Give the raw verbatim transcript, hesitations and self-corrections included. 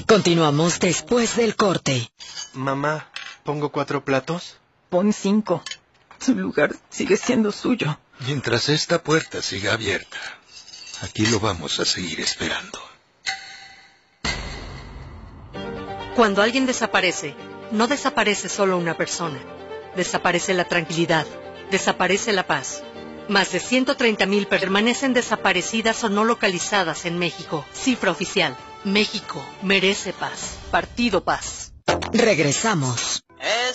Continuamos después del corte. Mamá, ¿pongo cuatro platos? Pon cinco. Su lugar sigue siendo suyo. Mientras esta puerta siga abierta, aquí lo vamos a seguir esperando. Cuando alguien desaparece, no desaparece solo una persona. Desaparece la tranquilidad, desaparece la paz. Más de ciento treinta mil permanecen desaparecidas o no localizadas en México. Cifra oficial. México merece paz. Partido Paz. Regresamos.